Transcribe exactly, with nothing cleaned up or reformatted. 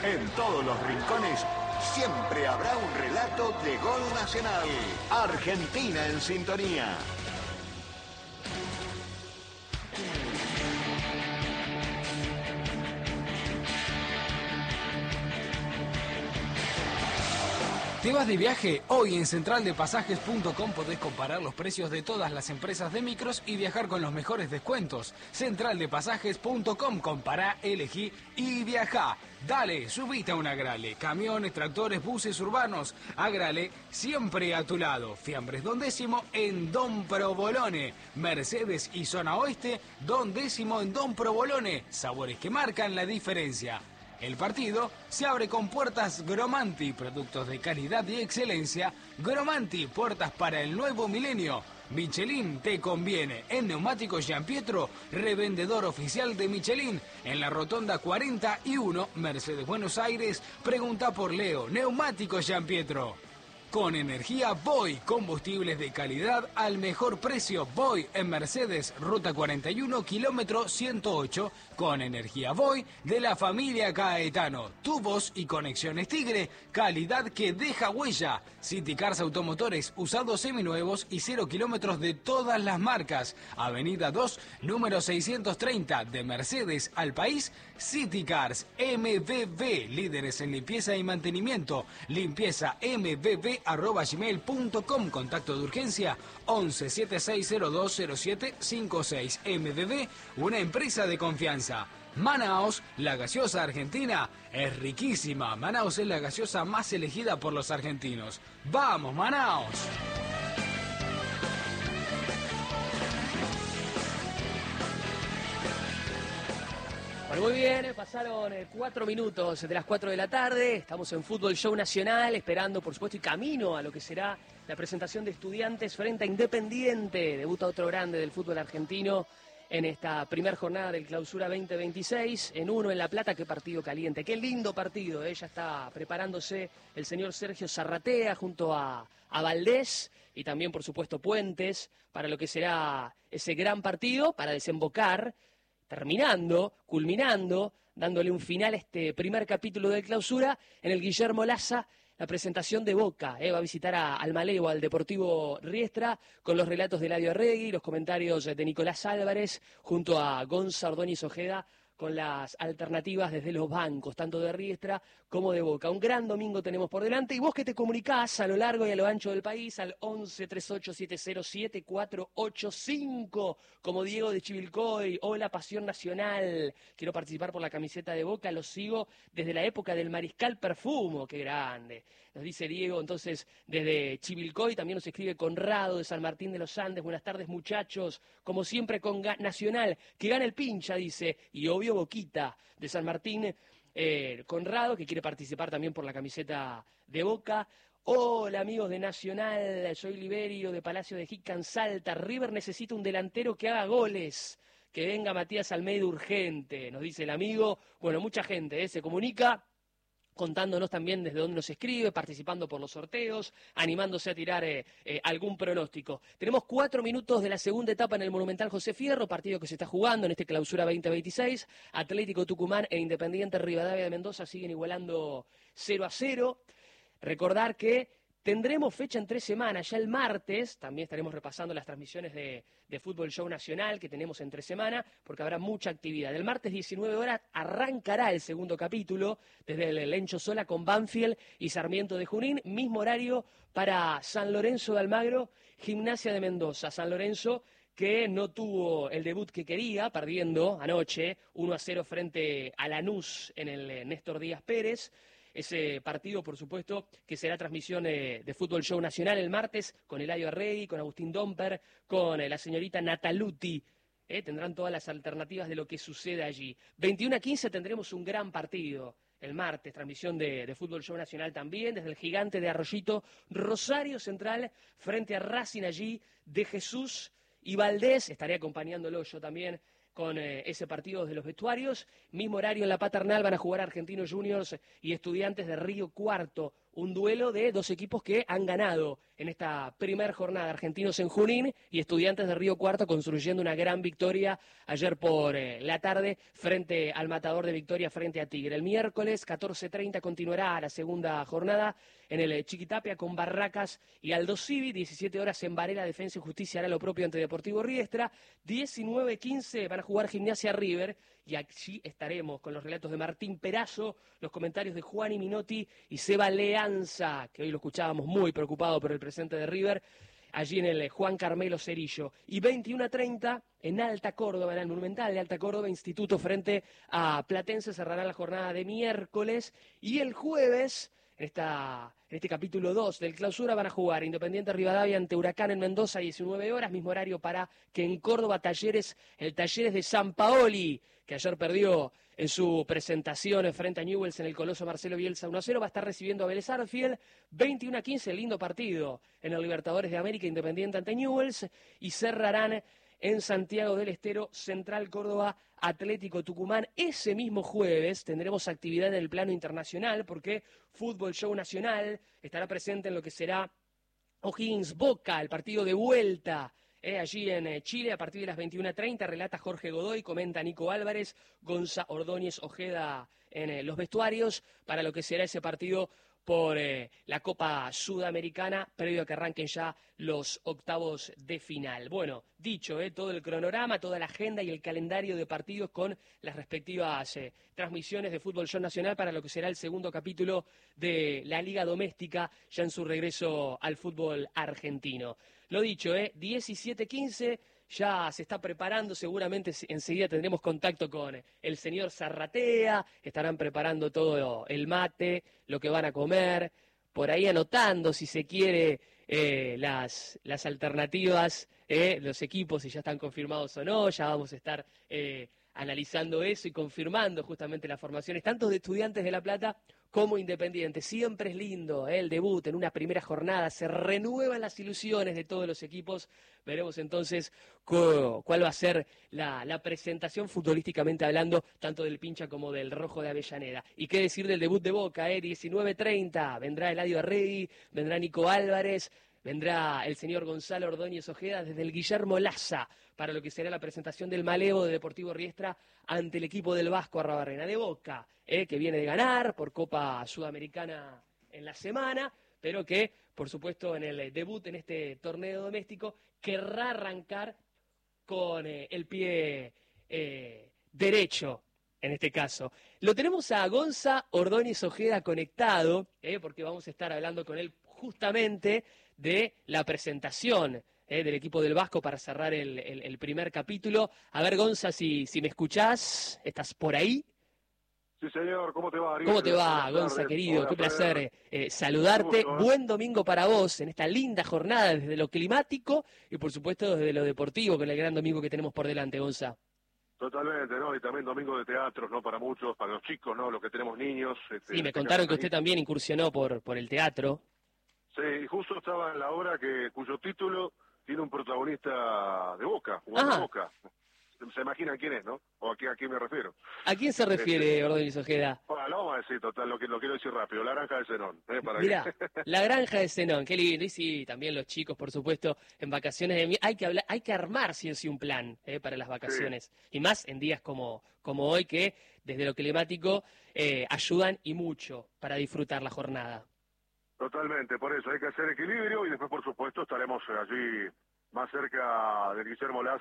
En todos los rincones siempre habrá un relato de gol nacional. Argentina en sintonía. ¿Te vas de viaje? Hoy en central de pasajes punto com podés comparar los precios de todas las empresas de micros y viajar con los mejores descuentos. central de pasajes punto com, compará, elegí y viajá. Dale, subite a un Agrale. Camiones, tractores, buses urbanos. Agrale, siempre a tu lado. Fiambres Don Décimo en Don Provolone. Mercedes y Zona Oeste, Don Décimo en Don Provolone. Sabores que marcan la diferencia. El partido se abre con puertas Gromanti, productos de calidad y excelencia. Gromanti, puertas para el nuevo milenio. Michelin te conviene. En Neumáticos Gianpietro, revendedor oficial de Michelin. En la Rotonda cuarenta y uno, Mercedes Buenos Aires, pregunta por Leo. Neumáticos Gianpietro. Con energía Voy, combustibles de calidad al mejor precio. Voy en Mercedes, ruta cuarenta y uno, kilómetro ciento ocho. Con energía Voy de la familia Caetano. Tubos y conexiones Tigre, calidad que deja huella. City Cars Automotores, usados seminuevos y cero kilómetros de todas las marcas. Avenida dos, número seiscientos treinta, de Mercedes al país. City Cars, M V B, líderes en limpieza y mantenimiento. Limpieza M V B arroba gmail punto com. Contacto de urgencia once, setenta y seis cero dos cero siete cincuenta y seis. M V B, una empresa de confianza. Manaos, la gaseosa argentina es riquísima. Manaos es la gaseosa más elegida por los argentinos. ¡Vamos, Manaos! Bueno, muy bien, pasaron cuatro minutos de las cuatro de la tarde, estamos en Fútbol Show Nacional, esperando por supuesto y camino a lo que será la presentación de Estudiantes frente a Independiente. Debuta otro grande del fútbol argentino en esta primera jornada del Clausura veinte veintiséis, en uno en La Plata. Qué partido caliente, qué lindo partido, ¿eh? Ya está preparándose el señor Sergio Zarratea junto a, a Valdés y también por supuesto Puentes para lo que será ese gran partido, para desembocar, terminando, culminando, dándole un final a este primer capítulo de Clausura en el Guillermo Laza, la presentación de Boca. Eh, va a visitar a Almaleo, al Deportivo Riestra, con los relatos de Eladio Arregui, los comentarios de Nicolás Álvarez, junto a Gonza Ordóñez Ojeda, con las alternativas desde los bancos, tanto de Riestra como de Boca. Un gran domingo tenemos por delante, y vos que te comunicás a lo largo y a lo ancho del país al once, treinta y ocho, setenta, siete cuatro ocho cinco, como Diego de Chivilcoy. Hola, Pasión Nacional, quiero participar por la camiseta de Boca, los sigo desde la época del Mariscal Perfumo. Qué grande, nos dice Diego, entonces desde Chivilcoy. También nos escribe Conrado de San Martín de los Andes. Buenas tardes, muchachos, como siempre con Nacional, que gana el pincha, dice, y obvio Boquita de San Martín. eh, Conrado, que quiere participar también por la camiseta de Boca. Hola, amigos de Nacional, soy Liberio de Palacio de Jican, Salta. River necesita un delantero que haga goles, que venga Matías Almeida urgente, nos dice el amigo. Bueno, mucha gente eh, se comunica, contándonos también desde dónde nos escribe, participando por los sorteos, animándose a tirar eh, eh, algún pronóstico. Tenemos cuatro minutos de la segunda etapa en el Monumental José Fierro, partido que se está jugando en este Clausura veinte veintiséis. Atlético Tucumán e Independiente Rivadavia de Mendoza siguen igualando cero a cero. Recordar que tendremos fecha en tres semanas, ya el martes, también estaremos repasando las transmisiones de, de Fútbol Show Nacional que tenemos entre semana, porque habrá mucha actividad. El martes diecinueve horas arrancará el segundo capítulo, desde el Lencho Sola con Banfield y Sarmiento de Junín, mismo horario para San Lorenzo de Almagro, Gimnasia de Mendoza. San Lorenzo que no tuvo el debut que quería, perdiendo anoche uno a cero frente a Lanús en el Néstor Díaz Pérez. Ese partido, por supuesto, que será transmisión eh, de Fútbol Show Nacional el martes, con Eladio Arregui, con Agustín Domper, con eh, la señorita Nataluti. Eh, tendrán todas las alternativas de lo que sucede allí. veintiuno a quince tendremos un gran partido. El martes, transmisión de, de Fútbol Show Nacional también, desde el Gigante de Arroyito, Rosario Central, frente a Racing allí, de Jesús y Valdés. Estaré acompañándolo yo también con eh, ese partido de los vestuarios. Mismo horario en la Paternal van a jugar Argentinos Juniors y Estudiantes de Río Cuarto. un duelo de dos equipos que han ganado en esta primera jornada, Argentinos en Junín y Estudiantes de Río Cuarto, construyendo una gran victoria ayer por eh, la tarde frente al Matador de Victoria frente a Tigre. El miércoles catorce treinta continuará la segunda jornada en el eh, Chiquitapia con Barracas y Aldo Civi. diecisiete horas en Varela, Defensa y Justicia hará lo propio ante Deportivo Riestra. diecinueve quince van a jugar Gimnasia River y allí estaremos con los relatos de Martín Perazo, los comentarios de Juan y Minotti y Seba Leanza, que hoy lo escuchábamos muy preocupado por el presente de River, allí en el Juan Carmelo Cerillo. Y veintiuno treinta en Alta Córdoba, en el Monumental de Alta Córdoba, Instituto frente a Platense, cerrará la jornada de miércoles. Y el jueves, en, esta, en este capítulo dos del Clausura, van a jugar Independiente Rivadavia ante Huracán en Mendoza, diecinueve horas, mismo horario para que en Córdoba Talleres, el Talleres de San Paoli, que ayer perdió en su presentación frente a Newell's en el Coloso Marcelo Bielsa uno a cero, va a estar recibiendo a Vélez Arfield. veintiuno a quince, lindo partido en el Libertadores de América, Independiente ante Newell's, y cerrarán en Santiago del Estero, Central Córdoba, Atlético Tucumán. Ese mismo jueves tendremos actividad en el plano internacional porque Fútbol Show Nacional estará presente en lo que será O'Higgins Boca, el partido de vuelta. Eh, allí en eh, Chile, a partir de las veintiuno treinta, relata Jorge Godoy, comenta Nico Álvarez, Gonza Ordóñez Ojeda en eh, los vestuarios, para lo que será ese partido por eh, la Copa Sudamericana, previo a que arranquen ya los octavos de final. Bueno, dicho, eh, todo el cronograma, toda la agenda y el calendario de partidos con las respectivas eh, transmisiones de Fútbol Show Nacional para lo que será el segundo capítulo de la Liga Doméstica, ya en su regreso al fútbol argentino. Lo dicho, eh, diecisiete quince, ya se está preparando, seguramente enseguida tendremos contacto con el señor Zarratea, estarán preparando todo el mate, lo que van a comer, por ahí anotando, si se quiere, eh, las, las alternativas, eh, los equipos, si ya están confirmados o no, ya vamos a estar eh, analizando eso y confirmando justamente las formaciones, tanto de Estudiantes de La Plata como Independiente. Siempre es lindo eh, el debut en una primera jornada, se renuevan las ilusiones de todos los equipos. Veremos entonces cu cuál va a ser la, la presentación futbolísticamente hablando, tanto del Pincha como del Rojo de Avellaneda. Y qué decir del debut de Boca, eh, diecinueve treinta, vendrá Eladio Arregui, vendrá Nico Álvarez, vendrá el señor Gonzalo Ordóñez Ojeda desde el Guillermo Laza para lo que será la presentación del Malevo de Deportivo Riestra ante el equipo del Vasco Arrabarrena. De Boca, eh, que viene de ganar por Copa Sudamericana en la semana, pero que, por supuesto, en el debut en este torneo doméstico querrá arrancar con eh, el pie eh, derecho, en este caso. Lo tenemos a Gonza Ordóñez Ojeda conectado, eh, porque vamos a estar hablando con él justamente de la presentación eh, del equipo del Vasco para cerrar el, el, el primer capítulo. A ver, Gonza, si, si me escuchás, ¿estás por ahí? Sí, señor, ¿cómo te va, Ariel? ¿Cómo te va, Gonza, querido? Qué placer eh, saludarte. Gusto, ¿eh? Buen domingo para vos en esta linda jornada desde lo climático y, por supuesto, desde lo deportivo, con el gran domingo que tenemos por delante, Gonza. Totalmente, ¿no? Y también domingo de teatros, ¿no? Para muchos, para los chicos, ¿no? Los que tenemos niños. Este, sí, me contaron que usted también incursionó por, por el teatro. Sí, y justo estaba en la obra que cuyo título tiene un protagonista de Boca, jugando ah. de Boca. Se imaginan quién es, ¿no? O a quién, a quién me refiero. ¿A quién se refiere, este, Ordóñez Ojeda? Bueno, lo vamos a decir, total, lo, que, lo quiero decir rápido. La Granja de Zenón. ¿eh? Para Mirá, que... La Granja de Zenón, qué lindo. Y sí, también los chicos, por supuesto, en vacaciones de... Hay que hablar, hay que armar, sí o sí, un plan eh, para las vacaciones. Sí. Y más en días como, como hoy, que desde lo climático eh, ayudan y mucho para disfrutar la jornada. Totalmente, por eso hay que hacer equilibrio y después, por supuesto, estaremos allí más cerca de Guillermo Laza